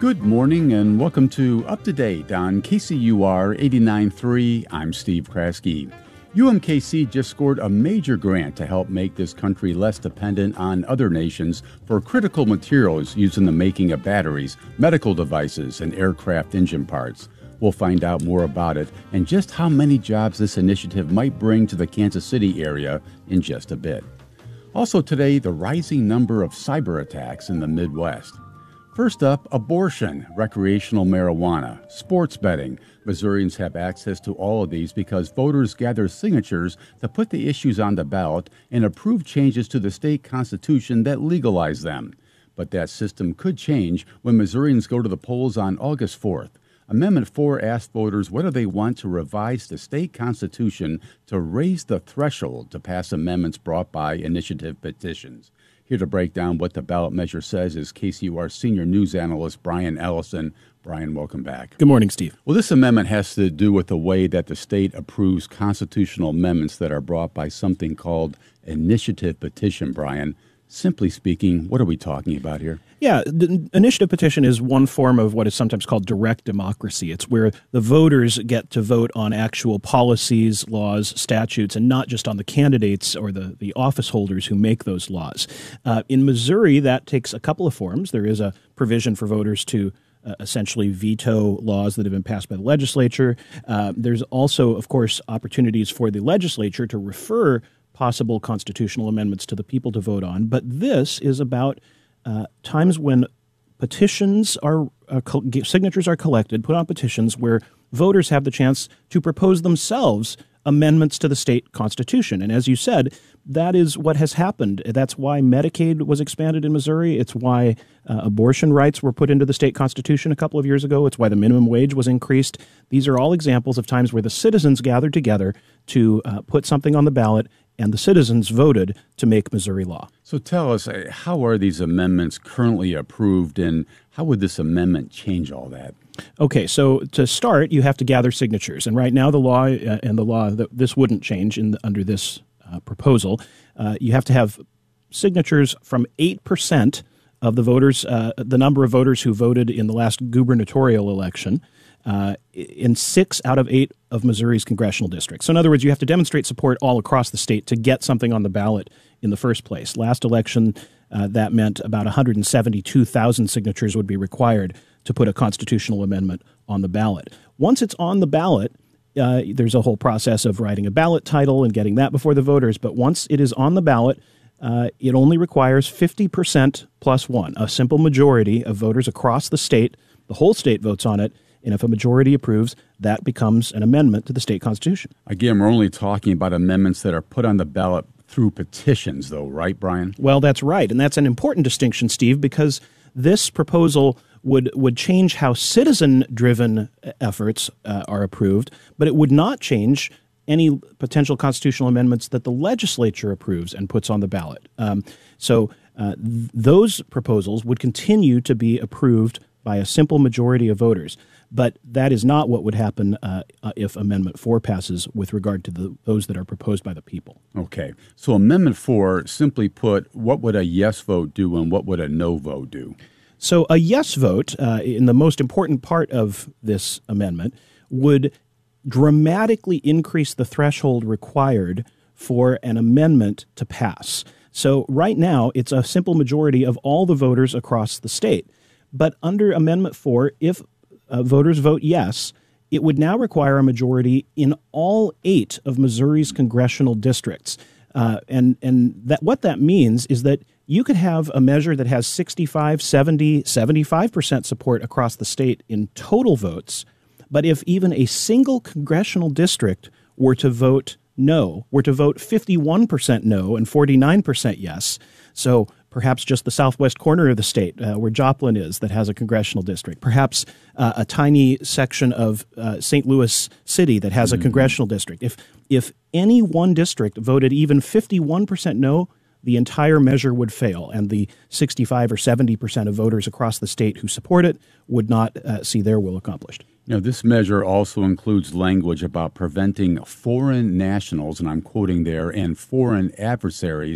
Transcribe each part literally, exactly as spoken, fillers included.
Good morning and welcome to Up to Date on K C U R eighty-nine point three. I'm Steve Kraske. U M K C just scored a major grant to help make this country less dependent on other nations for critical materials used in the making of batteries, medical devices, and aircraft engine parts. We'll find out more about it and just how many jobs this initiative might bring to the Kansas City area in just a bit. Also today, the rising number of cyber attacks in the Midwest. First up, abortion, recreational marijuana, sports betting. Missourians have access to all of these because voters gather signatures to put the issues on the ballot and approve changes to the state constitution that legalize them. But that system could change when Missourians go to the polls on August fourth. Amendment four asked voters whether they want to revise the state constitution to raise the threshold to pass amendments brought by initiative petitions. Here to break down what the ballot measure says is K C U R senior news analyst Brian Ellison. Brian, welcome back. Good morning, Steve. Well, this amendment has to do with the way that the state approves constitutional amendments that are brought by something called initiative petition, Brian. Simply speaking, what are we talking about here? Yeah, the initiative petition is one form of what is sometimes called direct democracy. It's where the voters get to vote on actual policies, laws, statutes, and not just on the candidates or the, the office holders who make those laws. Uh, in Missouri, that takes a couple of forms. There is a provision for voters to Uh, essentially veto laws that have been passed by the legislature. Uh, there's also, of course, opportunities for the legislature to refer possible constitutional amendments to the people to vote on. But this is about uh, times when petitions are, uh, co- signatures are collected, put on petitions where voters have the chance to propose themselves amendments to the state constitution. And as you said, that is what has happened. That's why Medicaid was expanded in Missouri. It's why uh, abortion rights were put into the state constitution a couple of years ago. It's why the minimum wage was increased. These are all examples of times where the citizens gathered together to uh, put something on the ballot, and the citizens voted to make Missouri law. So tell us, uh, how are these amendments currently approved, and how would this amendment change all that? Okay, so to start, you have to gather signatures. And right now, the law uh, and the law, that this wouldn't change in the, under this uh, proposal. Uh, you have to have signatures from eight percent of the voters, uh, the number of voters who voted in the last gubernatorial election, uh, in six out of eight of Missouri's congressional districts. So in other words, you have to demonstrate support all across the state to get something on the ballot in the first place. Last election, uh, that meant about one hundred seventy-two thousand signatures would be required to put a constitutional amendment on the ballot. Once it's on the ballot, uh, there's a whole process of writing a ballot title and getting that before the voters. But once it is on the ballot, uh, it only requires fifty percent plus one, a simple majority of voters across the state. The whole state votes on it. And if a majority approves, that becomes an amendment to the state constitution. Again, we're only talking about amendments that are put on the ballot through petitions, though, right, Brian? Well, that's right. And that's an important distinction, Steve, because this proposal would would change how citizen-driven efforts uh, are approved, but it would not change any potential constitutional amendments that the legislature approves and puts on the ballot. Um, so uh, th- those proposals would continue to be approved by a simple majority of voters. But that is not what would happen uh, uh, if Amendment four passes with regard to the, those that are proposed by the people. Okay. So Amendment four, simply put, what would a yes vote do and what would a no vote do? So a yes vote, uh, in the most important part of this amendment, would dramatically increase the threshold required for an amendment to pass. So right now, it's a simple majority of all the voters across the state. But under Amendment four, if uh, voters vote yes, it would now require a majority in all eight of Missouri's congressional districts. Uh, and and that what that means is that you could have a measure that has sixty-five, seventy, seventy-five percent support across the state in total votes. But if even a single congressional district were to vote no, were to vote fifty-one percent no and forty-nine percent yes, so perhaps just the southwest corner of the state uh, where Joplin is that has a congressional district, perhaps uh, a tiny section of uh, Saint Louis City that has a mm-hmm. congressional district. If if any one district voted even fifty-one percent no, the entire measure would fail, and the sixty-five or seventy percent of voters across the state who support it would not uh, see their will accomplished. You know, this measure also includes language about preventing foreign nationals, and I'm quoting there, and foreign adversaries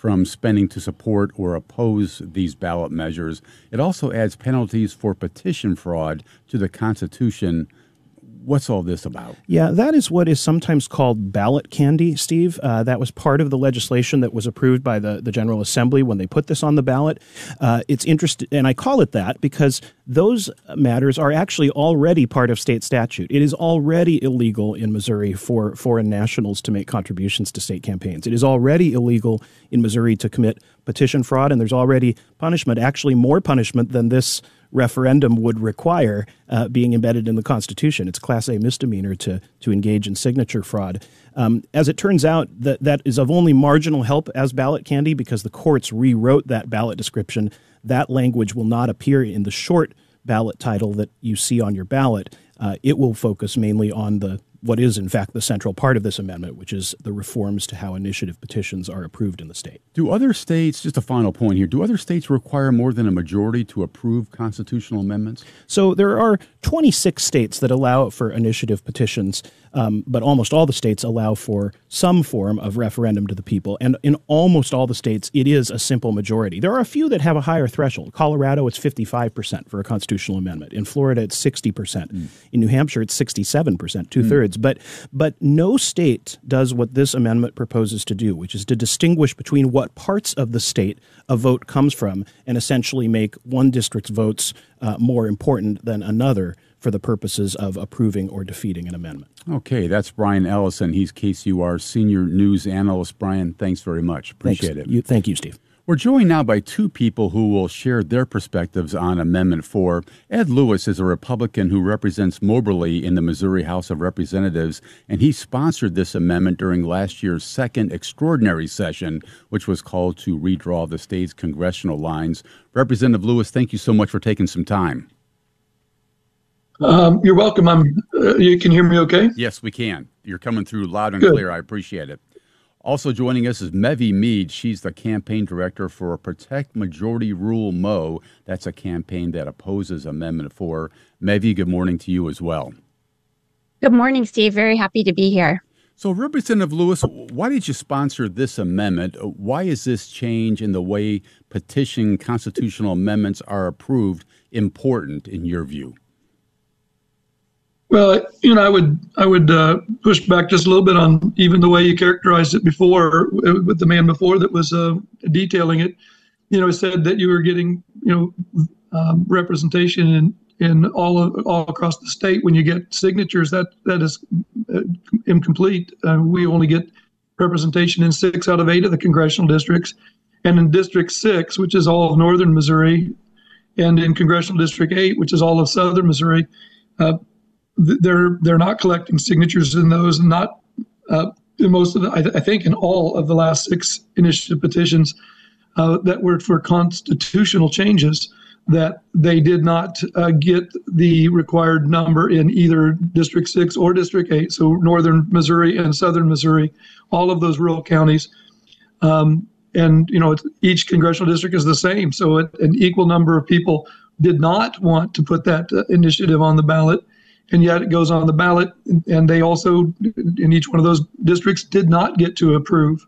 from spending to support or oppose these ballot measures. It also adds penalties for petition fraud to the Constitution. What's all this about? Yeah, that is what is sometimes called ballot candy, Steve. Uh, that was part of the legislation that was approved by the, the General Assembly when they put this on the ballot. Uh, it's interesting, and I call it that because those matters are actually already part of state statute. It is already illegal in Missouri for foreign nationals to make contributions to state campaigns. It is already illegal in Missouri to commit petition fraud, and there's already punishment, actually more punishment than this referendum would require, uh, being embedded in the Constitution. It's Class A misdemeanor to to engage in signature fraud. Um, as it turns out, that that is of only marginal help as ballot candy because the courts rewrote that ballot description. That language will not appear in the short ballot title that you see on your ballot. Uh, it will focus mainly on the what is, in fact, the central part of this amendment, which is the reforms to how initiative petitions are approved in the state. Do other states, just a final point here, do other states require more than a majority to approve constitutional amendments? So there are twenty-six states that allow for initiative petitions, um, but almost all the states allow for some form of referendum to the people. And in almost all the states, it is a simple majority. There are a few that have a higher threshold. Colorado, it's fifty-five percent for a constitutional amendment. In Florida, it's sixty percent. Mm. In New Hampshire, it's sixty-seven percent, two-thirds. Mm. But but no state does what this amendment proposes to do, which is to distinguish between what parts of the state a vote comes from and essentially make one district's votes uh, more important than another for the purposes of approving or defeating an amendment. Okay, that's Brian Ellison. He's K C U R's senior news analyst. Brian, thanks very much. Appreciate thanks. it. You, thank you, Steve. We're joined now by two people who will share their perspectives on Amendment four. Ed Lewis is a Republican who represents Moberly in the Missouri House of Representatives, and he sponsored this amendment during last year's second extraordinary session, which was called to redraw the state's congressional lines. Representative Lewis, thank you so much for taking some time. Um, you're welcome. I'm. Uh, you can hear me okay? Yes, we can. You're coming through loud and Good. clear. I appreciate it. Also joining us is Mevy Mead. She's the campaign director for Protect Majority Rule Mo. That's a campaign that opposes Amendment four. Mevy, good morning to you as well. Good morning, Steve. Very happy to be here. So, Representative Lewis, why did you sponsor this amendment? Why is this change in the way petition constitutional amendments are approved important in your view? Well, you know, I would I would uh, push back just a little bit on even the way you characterized it before with the man before that was uh, detailing it. You know, said that you were getting you know um, representation in in all of, all across the state. When you get signatures, that that is uh, incomplete. Uh, we only get representation in six out of eight of the congressional districts, and in District Six, which is all of northern Missouri, and in Congressional District Eight, which is all of southern Missouri. Uh, They're they're not collecting signatures in those, and not uh, in most of the. I, th- I think in all of the last six initiative petitions uh, that were for constitutional changes, that they did not uh, get the required number in either District Six or District Eight. So northern Missouri and southern Missouri, all of those rural counties, um, and you know it's, each congressional district is the same. So it, an equal number of people did not want to put that uh, initiative on the ballot. And yet it goes on the ballot, and they also, in each one of those districts, did not get to approve.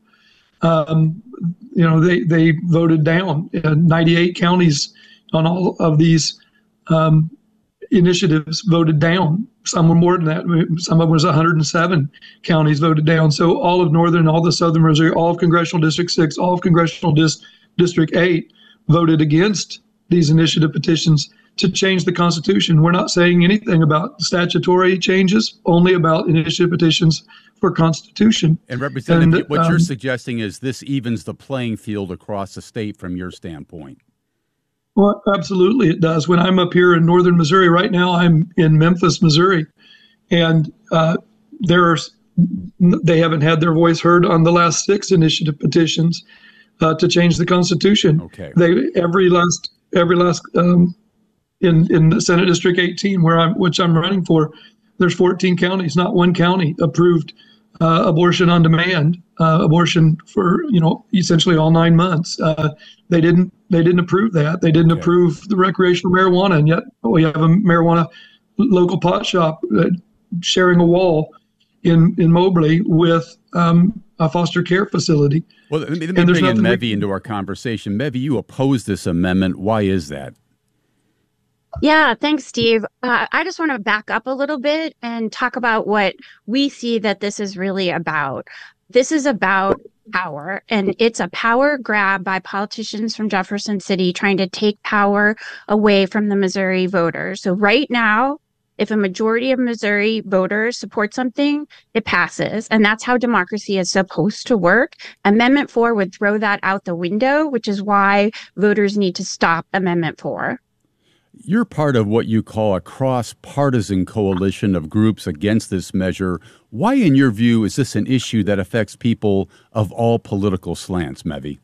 Um, you know, they they voted down. Uh, ninety-eight counties on all of these um, initiatives voted down. Some were more than that. Some of them was one hundred seven counties voted down. So all of northern, all the southern Missouri, all of Congressional District six, all of Congressional Dis- District eight voted against these initiative petitions to change the Constitution. We're not saying anything about statutory changes, only about initiative petitions for Constitution. And Representative, and, what um, you're suggesting is this evens the playing field across the state from your standpoint. Well, absolutely it does. When I'm up here in northern Missouri, right now I'm in Memphis, Missouri, and uh, there's they haven't had their voice heard on the last six initiative petitions uh, to change the Constitution. Okay. They every last every last um, in in Senate District eighteen, where I'm which I'm running for, there's fourteen counties. Not one county approved uh, abortion on demand, uh, abortion for you know essentially all nine months. Uh, they didn't they didn't approve that. They didn't Okay. approve the recreational marijuana, and yet we have a marijuana local pot shop uh, sharing a wall in in Moberly with um, a foster care facility. Well, let me, let me bring in Mevy into our conversation. Mevy, you oppose this amendment. Why is that? Yeah, thanks, Steve. Uh, I just want to back up a little bit and talk about what we see that this is really about. This is about power, and it's a power grab by politicians from Jefferson City trying to take power away from the Missouri voters. So right now, if a majority of Missouri voters support something, it passes. And that's how democracy is supposed to work. Amendment four would throw that out the window, which is why voters need to stop Amendment four. You're part of what you call a cross-partisan coalition of groups against this measure. Why, in your view, is this an issue that affects people of all political slants, Mevy?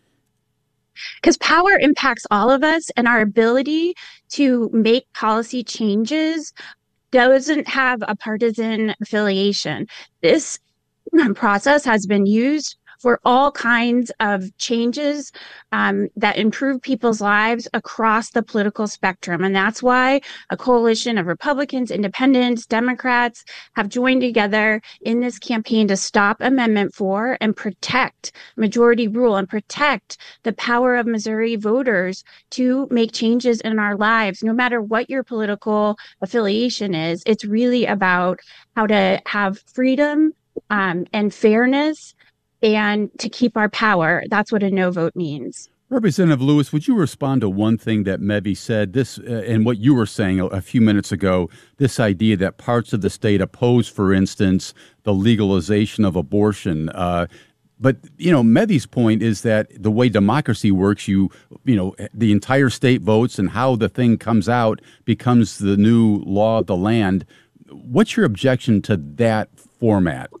Because power impacts all of us, and our ability to make policy changes doesn't have a partisan affiliation. This process has been used for all kinds of changes um, that improve people's lives across the political spectrum. And that's why a coalition of Republicans, Independents, Democrats have joined together in this campaign to stop Amendment four and protect majority rule and protect the power of Missouri voters to make changes in our lives. No matter what your political affiliation is, it's really about how to have freedom um, and fairness and to keep our power. That's what a no vote means. Representative Lewis, would you respond to one thing that Mevy said, this uh, and what you were saying a, a few minutes ago, this idea that parts of the state oppose, for instance, the legalization of abortion? Uh, but, you know, Mevy's point is that the way democracy works, you, you know, the entire state votes and how the thing comes out becomes the new law of the land. What's your objection to that format?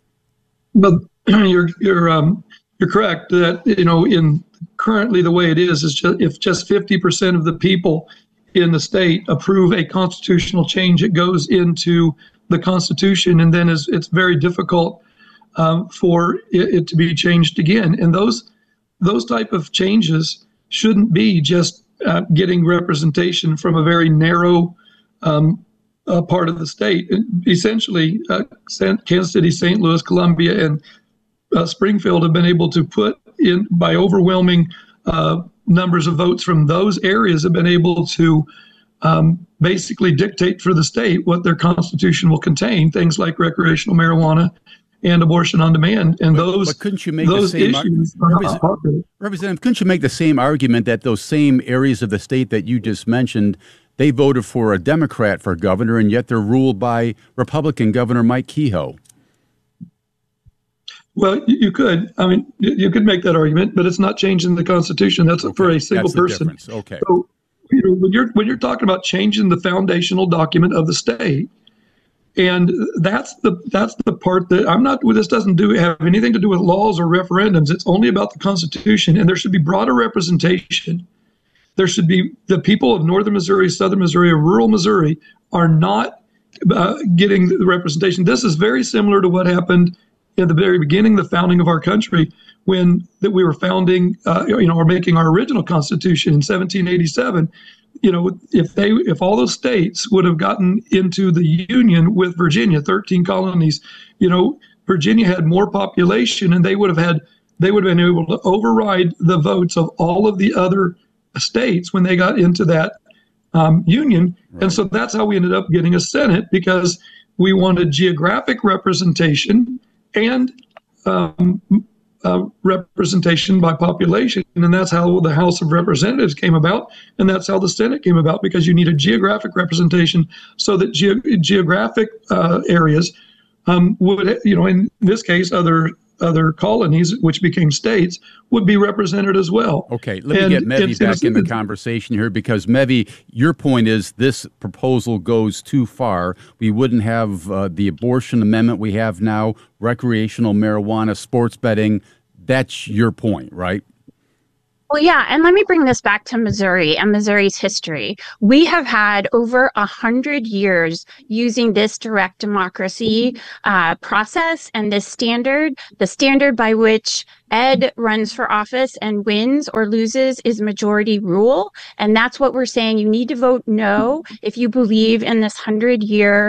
But you're you're um, you're correct that, you know, in currently the way it is is just, if just fifty percent of the people in the state approve a constitutional change, it goes into the Constitution, and then is it's very difficult um, for it, it to be changed again. And those those type of changes shouldn't be just uh, getting representation from a very narrow um, uh, part of the state. Essentially, uh, Kansas City, Saint Louis, Columbia, and uh, Springfield have been able to put in, by overwhelming uh, numbers of votes from those areas, have been able to um, basically dictate for the state what their constitution will contain, things like recreational marijuana and abortion on demand. And but, those, but couldn't you make those the same issues ar- are not popular. Representative, couldn't you make the same argument that those same areas of the state that you just mentioned, they voted for a Democrat for governor, and yet they're ruled by Republican Governor Mike Kehoe? Well, you could. I mean, you could make that argument, but it's not changing the Constitution. That's okay. For a single That's the person. Difference. Okay. So, you know, when you're when you're talking about changing the foundational document of the state, and that's the that's the part that I'm not. This doesn't do have anything to do with laws or referendums. It's only about the Constitution, and there should be broader representation. There should be the people of northern Missouri, southern Missouri, or rural Missouri are not uh, getting the representation. This is very similar to what happened at the very beginning, the founding of our country, when that we were founding, uh, you know, or making our original Constitution in seventeen eighty-seven. You know, if they, if all those states would have gotten into the Union with Virginia, thirteen colonies, you know, Virginia had more population, and they would have had, they would have been able to override the votes of all of the other states when they got into that um, Union. Right. And so that's how we ended up getting a Senate, because we wanted geographic representation and um, uh, representation by population. And that's how the House of Representatives came about. And that's how the Senate came about, because you need a geographic representation so that ge- geographic uh, areas um, would, you know, in this case, other other colonies, which became states, would be represented as well. Okay, let and me get Mevy back in the conversation here, because Mevy, your point is this proposal goes too far. We wouldn't have uh, the abortion amendment we have now, recreational marijuana, sports betting. That's your point, right? Well, yeah, and let me bring this back to Missouri and Missouri's history. We have had over a hundred years using this direct democracy uh, process and this standard. The standard by which Ed runs for office and wins or loses is majority rule. And that's what we're saying. You need to vote no if you believe in this hundred-year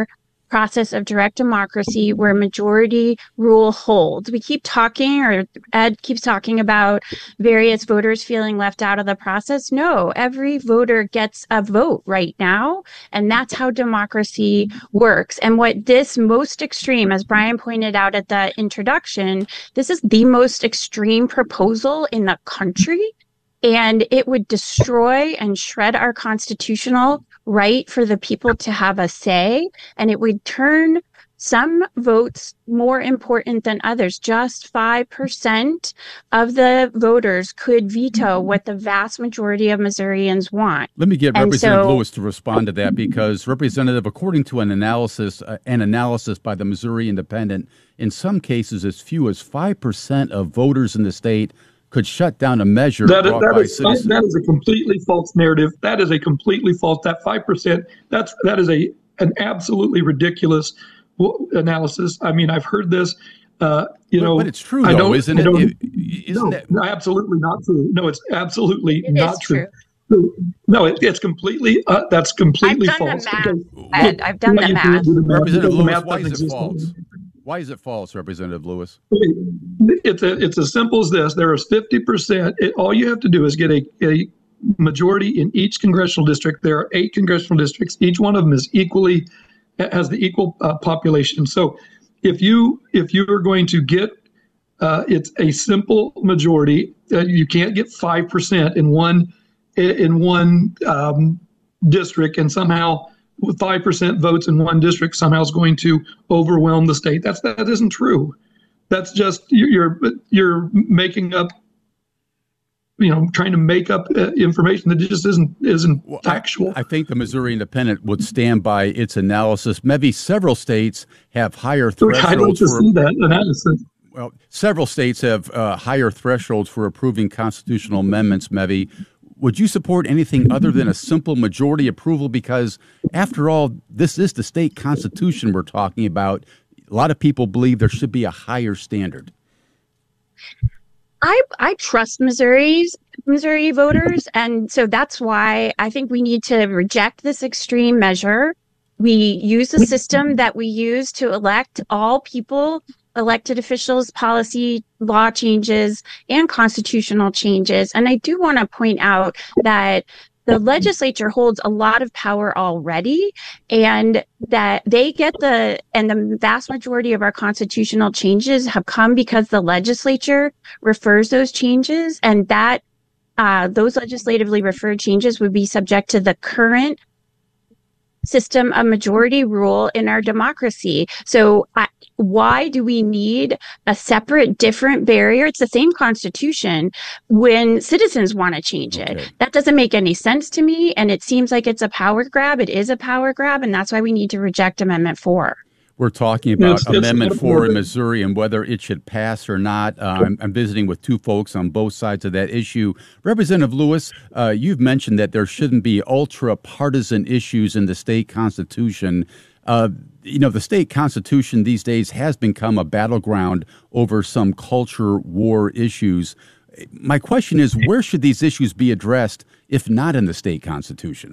process of direct democracy where majority rule holds. We keep talking, or Ed keeps talking about various voters feeling left out of the process. No, every voter gets a vote right now, and that's how democracy works. And what this most extreme, as Brian pointed out at the introduction, this is the most extreme proposal in the country, and it would destroy and shred our constitutional right for the people to have a say, and it would turn some votes more important than others. Just five percent of the voters could veto what the vast majority of Missourians want. Let me get And Representative so- Lewis to respond to that, because, Representative, according to an analysis, uh, an analysis by the Missouri Independent, in some cases as few as five percent of voters in the state could shut down a measure That is, brought that, by is, citizens. that is a completely false narrative. That is a completely false. That five percent. That's that is a an absolutely ridiculous w- analysis. I mean, I've heard this. Uh, you But- know, but it's true, I though, don't- isn't I it? don't- It- isn't no, that- no, absolutely not true. No, it's absolutely It not is true. true. No, it, it's completely. Uh, that's completely I've done false. the math, Okay. Ed. I've done Yeah, the you math. do the math. Representative The Lewis, math why doesn't is it exist. false? Why is it false, Representative Lewis? It's a, it's as simple as this. There is fifty percent. It, all you have to do is get a, a majority in each congressional district. There are eight congressional districts. Each one of them is equally, has the equal uh, population. So if you, if you're going to get, uh, it's a simple majority. Uh, you can't get five percent in one, in one um, district, and somehow with five percent votes in one district somehow is going to overwhelm the state. That's, that isn't true. That's just, you're, you're making up, you know, trying to make up uh, information that just isn't, isn't Well, factual. I, I think the Missouri Independent would stand by its analysis. Maybe several states have higher I'd like thresholds to for see that analysis. well, several states have uh, higher thresholds for approving constitutional amendments, Mevy. Would you support anything other than a simple majority approval? Because, after all, this is the state constitution we're talking about. A lot of people believe there should be a higher standard. I I trust Missouri's Missouri voters, and so that's why I think we need to reject this extreme measure. We use the system that we use to elect all people, elected officials, policy, law changes, and constitutional changes. And I do want to point out that the legislature holds a lot of power already, and that they get the, and the vast majority of our constitutional changes have come because the legislature refers those changes, and that uh, those legislatively referred changes would be subject to the current system of majority rule in our democracy. So I, why do we need a separate, different barrier? It's the same constitution when citizens want to change it. Okay. That doesn't make any sense to me. And it seems like it's a power grab. It is a power grab. And that's why we need to reject Amendment four. We're talking about It's- it's Amendment not four in perfect. Missouri and whether it should pass or not. Uh, I'm, I'm visiting with two folks on both sides of that issue. Representative Lewis, uh, you've mentioned that there shouldn't be ultra-partisan issues in the state constitution. Uh, you know, the state constitution these days has become a battleground over some culture war issues. My question is, where should these issues be addressed if not in the state constitution?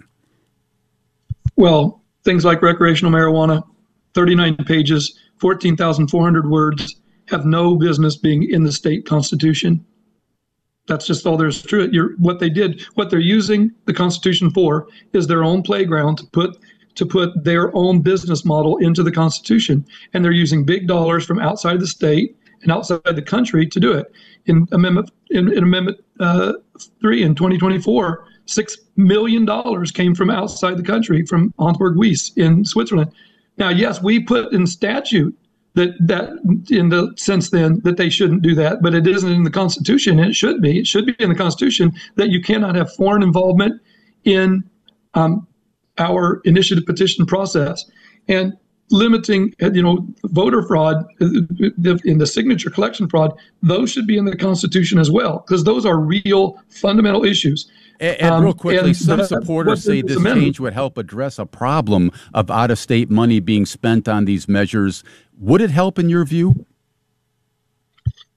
Well, things like recreational marijuana, thirty-nine pages, fourteen thousand four hundred words, have no business being in the state constitution. That's just all there's to it. You're, what they did, what they're using the Constitution for is their own playground to put to put their own business model into the Constitution. And they're using big dollars from outside the state and outside the country to do it. In Amendment in, in Amendment uh, three in twenty twenty-four, six million dollars came from outside the country, from Antwerp Wyss in Switzerland. Now, yes, we put in statute that that in the sense then that they shouldn't do that, but it isn't in the Constitution, and it should be. It should be in the Constitution that you cannot have foreign involvement in um, our initiative petition process, and limiting, you know, voter fraud in the signature collection fraud. Those should be in the Constitution as well, because those are real fundamental issues. And, and real Um, quickly, and some that- supporters what say this this amendment- change would help address a problem of out-of-state money being spent on these measures. Would it help in your view?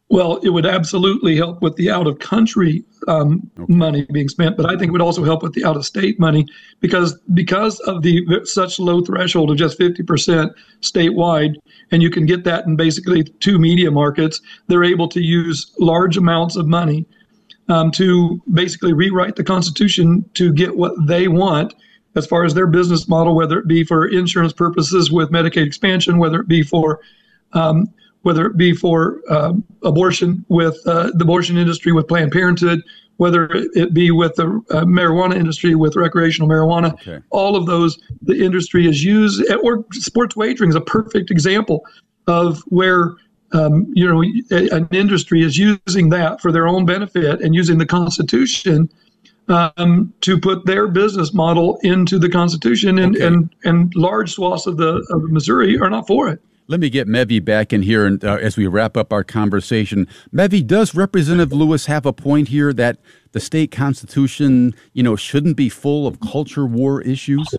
Well, it would absolutely help with the out-of-country um, Okay. money being spent, but I think it would also help with the out-of-state money because because of the such low threshold of just fifty percent statewide, and you can get that in basically two media markets. They're able to use large amounts of money um, to basically rewrite the Constitution to get what they want as far as their business model, whether it be for insurance purposes with Medicaid expansion, whether it be for um, whether it be for uh, abortion with uh, the abortion industry with Planned Parenthood, whether it be with the uh, marijuana industry with recreational marijuana. Okay. All of those, the industry is used, or sports wagering is a perfect example of where um, you know an industry is using that for their own benefit and using the Constitution um, to put their business model into the Constitution, and Okay. and, and large swaths of the of Missouri are not for it. Let me get Mevy back in here and, uh, as we wrap up our conversation. Mevy, does Representative Lewis have a point here that the state constitution, you know, shouldn't be full of culture war issues?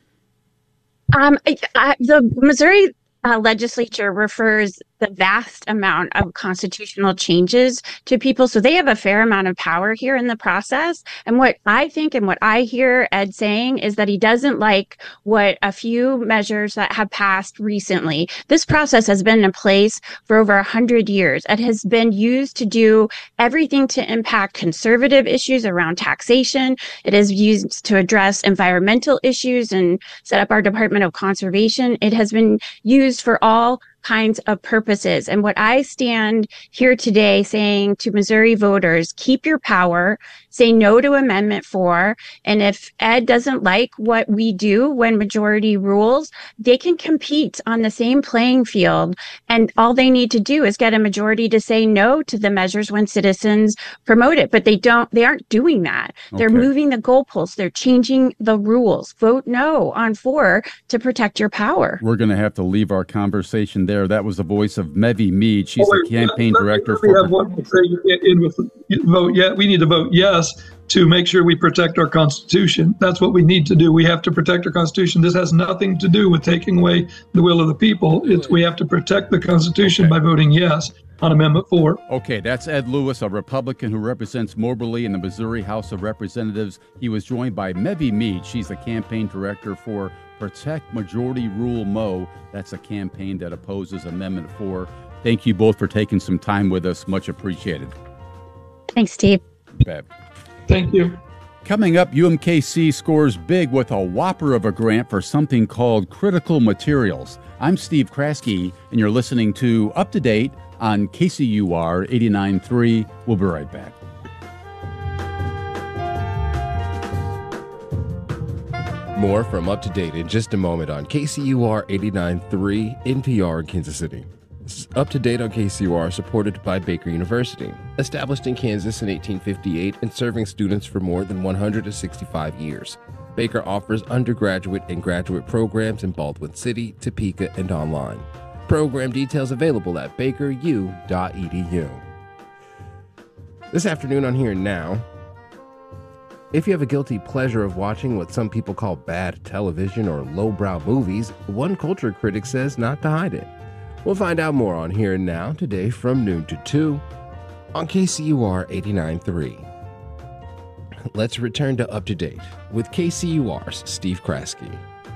Um, I, I, the Missouri uh, legislature refers the vast amount of constitutional changes to people. So they have a fair amount of power here in the process. And what I think and what I hear Ed saying is that he doesn't like what a few measures that have passed recently. This process has been in place for over one hundred years. It has been used to do everything to impact conservative issues around taxation. It is used to address environmental issues and set up our Department of Conservation. It has been used for all kinds of purposes. And what I stand here today saying to Missouri voters, keep your power, say no to Amendment four. And if Ed doesn't like what we do when majority rules, they can compete on the same playing field. And all they need to do is get a majority to say no to the measures when citizens promote it. But they don't, they aren't doing that. They're Okay. moving the goalposts. They're changing the rules. Vote no on four to protect your power. We're going to have to leave our conversation there. That was the voice of Mevy Mead. She's Oh, the wait, campaign let me- director let me for... have one more thing to get in with the vote. Yeah, we need to vote yes to make sure we protect our Constitution. That's what we need to do. We have to protect our Constitution. This has nothing to do with taking away the will of the people. It's we have to protect the Constitution Okay. by voting yes on Amendment four. Okay, that's Ed Lewis, a Republican who represents Moberly in the Missouri House of Representatives. He was joined by Mevy Mead. She's the campaign director for Protect Majority Rule Mo. That's a campaign that opposes Amendment four. Thank you both for taking some time with us. Much appreciated. Thanks, Steve. Bet. Thank you. Coming up, U M K C scores big with a whopper of a grant for something called critical materials. I'm Steve Kraske, and you're listening to Up to Date on K C U R eighty-nine point three. We'll be right back. More from Up to Date in just a moment on K C U R eighty-nine point three N P R in Kansas City. This is Up to Date on K C U R, supported by Baker University, established in Kansas in eighteen fifty-eight and serving students for more than one hundred sixty-five years. Baker offers undergraduate and graduate programs in Baldwin City, Topeka, and online. Program details available at baker u dot e d u. This afternoon on Here and Now, if you have a guilty pleasure of watching what some people call bad television or lowbrow movies, one culture critic says not to hide it. We'll find out more on Here and Now today from noon to two on K C U R eighty-nine point three. Let's return to Up to Date with K C U R's Steve Kraske.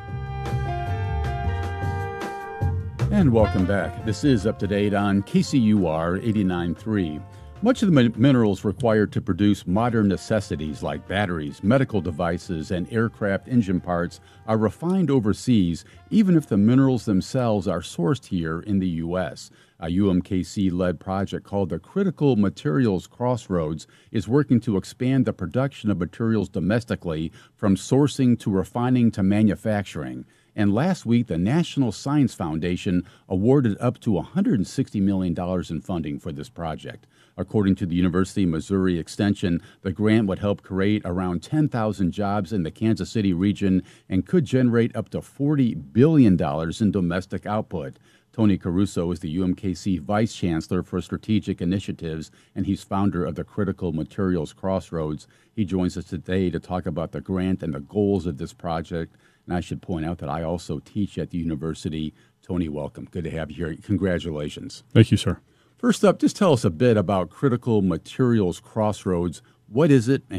And welcome back. This is Up to Date on K C U R eighty-nine point three. Much of the min- minerals required to produce modern necessities like batteries, medical devices, and aircraft engine parts are refined overseas, even if the minerals themselves are sourced here in the U S. A U M K C-led project called the Critical Materials Crossroads is working to expand the production of materials domestically, from sourcing to refining to manufacturing. And last week, the National Science Foundation awarded up to one hundred sixty million dollars in funding for this project. According to the University of Missouri Extension, the grant would help create around ten thousand jobs in the Kansas City region and could generate up to forty billion dollars in domestic output. Tony Caruso is the U M K C Vice Chancellor for Strategic Initiatives, and he's founder of the Critical Materials Crossroads. He joins us today to talk about the grant and the goals of this project. And I should point out that I also teach at the university. Tony, welcome. Good to have you here. Congratulations. Thank you, sir. First up, just tell us a bit about Critical Materials Crossroads. What is it,